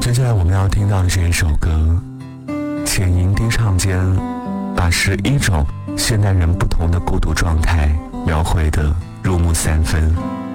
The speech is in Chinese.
接下来我们要听到的这一首歌，浅吟低唱间，把11种现代人不同的孤独状态描绘得入木三分。